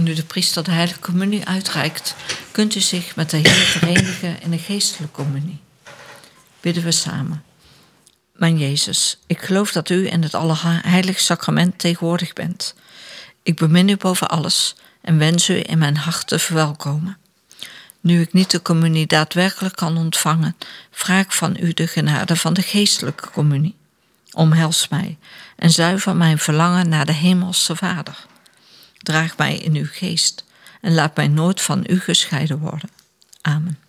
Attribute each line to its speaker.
Speaker 1: nu de priester de heilige communie uitreikt, kunt u zich met de Heer verenigen in de geestelijke communie. Bidden we samen. Mijn Jezus, ik geloof dat u in het Allerheilige Sacrament tegenwoordig bent. Ik bemin u boven alles en wens u in mijn hart te verwelkomen. Nu ik niet de communie daadwerkelijk kan ontvangen, vraag ik van u de genade van de geestelijke communie. Omhels mij en zuiver mijn verlangen naar de Hemelse Vader. Draag mij in uw geest en laat mij nooit van u gescheiden worden. Amen.